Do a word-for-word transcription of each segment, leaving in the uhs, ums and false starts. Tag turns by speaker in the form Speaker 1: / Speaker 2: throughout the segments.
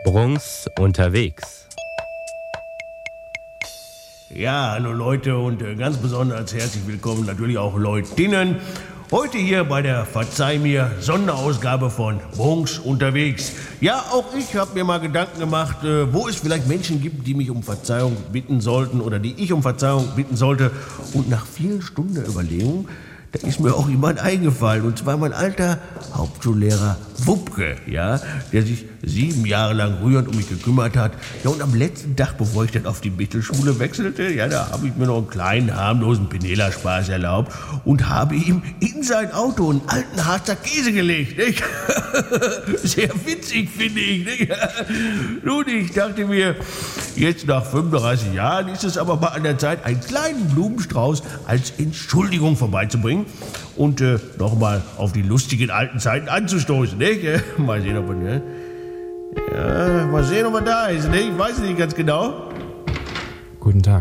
Speaker 1: Brunks unterwegs.
Speaker 2: Ja, hallo Leute und äh, ganz besonders herzlich willkommen natürlich auch Leutinnen. Heute hier bei der Verzeih mir Sonderausgabe von Brunks unterwegs. Ja, auch ich habe mir mal Gedanken gemacht, äh, wo es vielleicht Menschen gibt, die mich um Verzeihung bitten sollten oder die ich um Verzeihung bitten sollte. Und nach vielen Stunden der Überlegung, da ist mir auch jemand eingefallen. Und zwar mein alter Hauptschullehrer Wupke, ja, der sich sieben Jahre lang rührend um mich gekümmert hat. Ja, und am letzten Tag, bevor ich dann auf die Mittelschule wechselte, ja, da habe ich mir noch einen kleinen, harmlosen Penela-Spaß erlaubt und habe ihm in sein Auto einen alten Harzer Käse gelegt, nicht? Sehr witzig, finde ich, nicht? Nun, ich dachte mir, jetzt nach fünfunddreißig Jahren ist es aber mal an der Zeit, einen kleinen Blumenstrauß als Entschuldigung vorbeizubringen und äh, nochmal auf die lustigen alten Zeiten anzustoßen, nicht? Mal sehen, ob wir, ja, mal sehen, ob er da ist, nicht? Ich weiß nicht ganz genau.
Speaker 3: Guten Tag.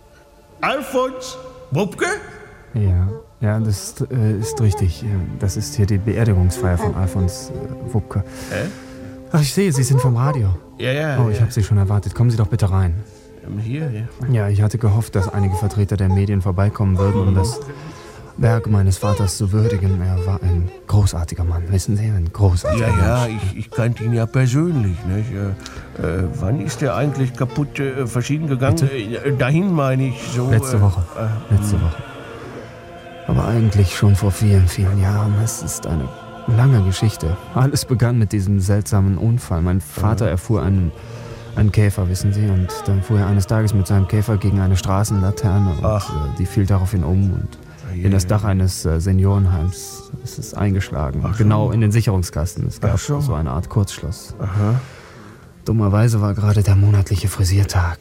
Speaker 2: Alfons Wupke?
Speaker 3: Ja, ja, das äh, ist richtig. Das ist hier die Beerdigungsfeier von Alfons äh, Wupke.
Speaker 2: Hä?
Speaker 3: Ach, ich sehe, Sie sind vom Radio.
Speaker 2: Ja, ja.
Speaker 3: Oh, ich
Speaker 2: ja.
Speaker 3: habe Sie schon erwartet. Kommen Sie doch bitte rein.
Speaker 2: Hier, ja.
Speaker 3: Ja, ich hatte gehofft, dass einige Vertreter der Medien vorbeikommen würden, um das Werk meines Vaters zu würdigen. Er war ein großartiger Mann, wissen Sie, ein großartiger Mann.
Speaker 2: Ja, ja, ich, ich kannte ihn ja persönlich, nicht? Äh, äh, wann ist der eigentlich kaputt äh, verschieden gegangen? Äh, dahin meine ich so...
Speaker 3: Letzte
Speaker 2: äh,
Speaker 3: Woche,
Speaker 2: äh,
Speaker 3: letzte Woche. Aber eigentlich schon vor vielen, vielen Jahren. Es ist eine lange Geschichte. Alles begann mit diesem seltsamen Unfall. Mein Vater erfuhr einen, einen Käfer, wissen Sie, und dann fuhr er eines Tages mit seinem Käfer gegen eine Straßenlaterne und äh, die fiel daraufhin um und in das Dach eines äh, Seniorenheims ist es eingeschlagen.
Speaker 2: Ach so.
Speaker 3: Genau in den Sicherungskasten. Es gab
Speaker 2: Ach so.
Speaker 3: so eine Art Kurzschluss.
Speaker 2: Aha.
Speaker 3: Dummerweise war gerade der monatliche Frisiertag.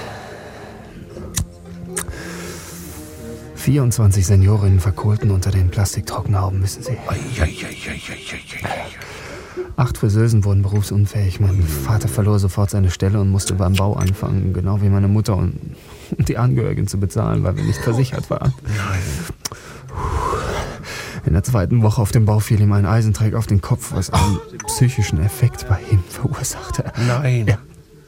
Speaker 3: vierundzwanzig Seniorinnen verkohlten unter den Plastiktrockenhauben, wissen Sie.
Speaker 2: Ei, ei, ei, ei, ei, ei, ei.
Speaker 3: Acht Friseusen wurden berufsunfähig. Mein Vater verlor sofort seine Stelle und musste beim Bau anfangen, genau wie meine Mutter, um die Angehörigen zu bezahlen, weil wir nicht versichert waren. In der zweiten Woche auf dem Bau fiel ihm ein Eisenträger auf den Kopf, was einen psychischen Effekt bei ihm verursachte.
Speaker 2: Nein.
Speaker 3: Ja.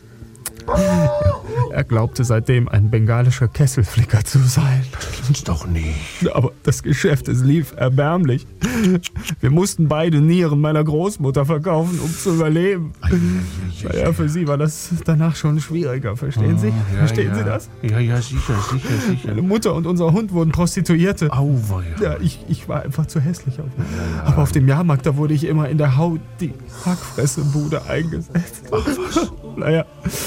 Speaker 3: Er glaubte seitdem ein bengalischer Kesselflicker zu sein.
Speaker 2: Sind's doch nicht.
Speaker 3: Aber das Geschäft, es lief erbärmlich. Wir mussten beide Nieren meiner Großmutter verkaufen, um zu überleben. Naja, für sie war das danach schon schwieriger, verstehen Sie?
Speaker 2: Ja,
Speaker 3: Verstehen
Speaker 2: ja.
Speaker 3: Sie das?
Speaker 2: Ja, ja, sicher, sicher, sicher.
Speaker 3: Meine Mutter und unser Hund wurden Prostituierte.
Speaker 2: Auweia.
Speaker 3: Ja, ich, ich war einfach zu hässlich. Auf Aber auf dem Jahrmarkt, da wurde ich immer in der Haut die Hackfressebude eingesetzt.
Speaker 2: Ach was.
Speaker 3: Naja.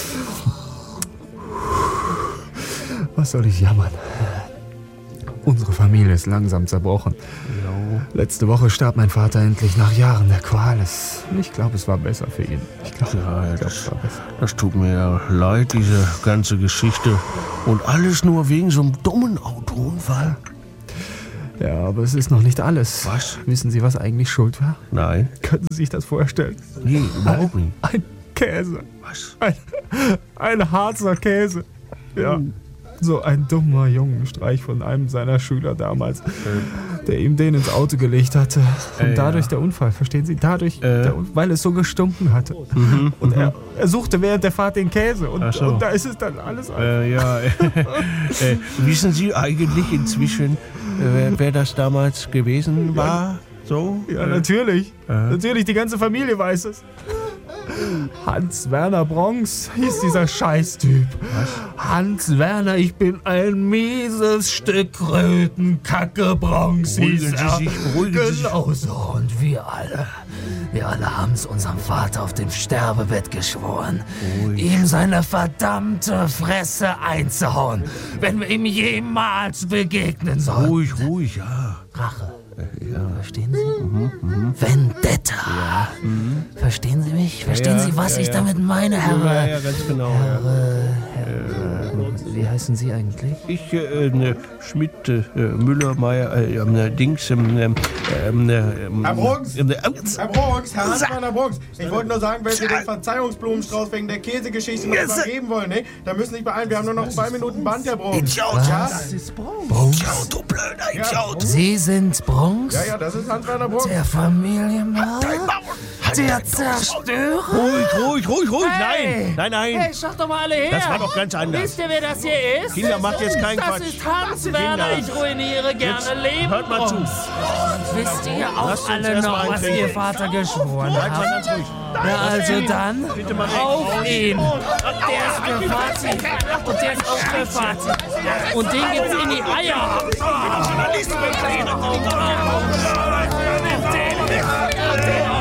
Speaker 3: Was soll ich jammern? Unsere Familie ist langsam zerbrochen.
Speaker 2: Ja.
Speaker 3: Letzte Woche starb mein Vater endlich nach Jahren der Qual. Es, ich glaube, es war besser für ihn. Ich glaube,
Speaker 2: Ja,
Speaker 3: ich glaub,
Speaker 2: das,
Speaker 3: es war besser.
Speaker 2: das tut mir ja leid, diese ganze Geschichte. Und alles nur wegen so einem dummen Autounfall.
Speaker 3: Ja, aber es ist noch nicht alles.
Speaker 2: Was?
Speaker 3: Wissen Sie, was eigentlich schuld war?
Speaker 2: Nein.
Speaker 3: Können Sie sich das vorstellen?
Speaker 2: Nee, überhaupt nicht.
Speaker 3: Ein Käse.
Speaker 2: Was?
Speaker 3: Ein, ein Harzer Käse. Ja. So ein dummer Jungenstreich von einem seiner Schüler damals, der ihm den ins Auto gelegt hatte. Und
Speaker 2: Äh,
Speaker 3: dadurch
Speaker 2: ja.
Speaker 3: der Unfall, verstehen Sie? Dadurch,
Speaker 2: Äh.
Speaker 3: der, weil es so gestunken hatte.
Speaker 2: Mhm,
Speaker 3: Und er, er suchte während der Fahrt den Käse. Und,
Speaker 2: Ach so.
Speaker 3: und da ist es dann alles ein.
Speaker 2: Äh, ja. äh, wissen Sie eigentlich inzwischen, äh, wer, wer das damals gewesen war? So?
Speaker 3: Ja,
Speaker 2: Äh,
Speaker 3: natürlich.
Speaker 2: Äh.
Speaker 3: Natürlich, die ganze Familie weiß es. Hans-Werner Bronx hieß dieser Scheißtyp. Hans Werner, ich bin ein mieses Stück Rötenkacke, Bronx hieß
Speaker 2: Beruhigen
Speaker 3: er.
Speaker 2: Sie sich, beruhigen Sie sich.
Speaker 4: Genau so. Und wir alle, wir alle haben es unserem Vater auf dem Sterbebett geschworen, ihm seine verdammte Fresse einzuhauen, wenn wir ihm jemals begegnen sollen.
Speaker 2: Ruhig, ruhig, ja.
Speaker 4: Rache. Verstehen Sie? Vendetta. Verstehen Sie mich? Verstehen
Speaker 2: Ja,
Speaker 4: Sie, was
Speaker 2: ja,
Speaker 4: ich
Speaker 2: ja.
Speaker 4: damit meine, Herr?
Speaker 2: Ja, ja, ganz genau. Ja.
Speaker 4: Wie heißen Sie eigentlich?
Speaker 2: Ich, äh, ne, Schmidt, äh, Müller, Meier, äh, äh, Dings, ähm, ähm, ähm, ähm,
Speaker 5: Herr Brunks!
Speaker 2: ähm, äh,
Speaker 5: Herr Brunks, Herr Hans-Werner Brunks, ich wollte nur sagen, wenn Sie den Verzeihungsblumenstrauß wegen der Käsegeschichte noch übergeben wollen, ne? Dann müssen Sie sich beeilen, wir haben nur noch zwei Minuten Band, Herr Brunks.
Speaker 2: Idiot!
Speaker 5: Ja?
Speaker 4: Das ist Bronx.
Speaker 2: Idiot, du blöder Idiot!
Speaker 4: Sie sind Bronx?
Speaker 5: Ja, ja, das ist Hans-Werner Brunks.
Speaker 4: Der Familienmörder?
Speaker 2: Dein Maul!
Speaker 4: Der Zerstörer?
Speaker 2: Ruhig, ruhig, ruhig, ruhig.
Speaker 4: Hey.
Speaker 2: Nein, nein, nein.
Speaker 4: Hey, schaut doch mal alle her.
Speaker 2: Das war doch ganz anders.
Speaker 4: Wisst ihr, wer das hier ist?
Speaker 2: Kinder, macht jetzt keinen
Speaker 4: das
Speaker 2: Quatsch.
Speaker 4: Das ist Hans Werner.
Speaker 2: Kinder.
Speaker 4: Ich ruiniere gerne
Speaker 2: Jetzt
Speaker 4: Leben.
Speaker 2: hört mal zu.
Speaker 4: Und wisst ihr auch
Speaker 2: Lasst uns
Speaker 4: alle
Speaker 2: erst mal
Speaker 4: noch, was
Speaker 2: eintrinken.
Speaker 4: ihr Vater geschworen
Speaker 2: Bleibt mal
Speaker 4: hat?
Speaker 2: ganz ruhig.
Speaker 4: Ja, also dann
Speaker 2: Bitte mal
Speaker 4: auf ihn. Der ist für Vati. Und der ist auch für Vati. Und den gibt's in die Eier. Und den, und den